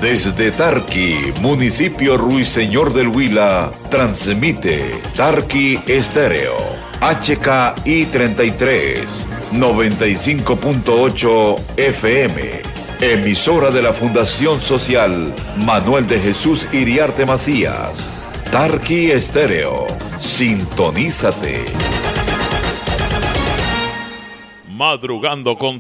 Desde Tarqui, municipio Ruiseñor del Huila, transmite Tarqui Estéreo, HKI 33, 95.8 FM, emisora de la Fundación Social Manuel de Jesús Iriarte Macías. Tarqui Estéreo, sintonízate. Madrugando con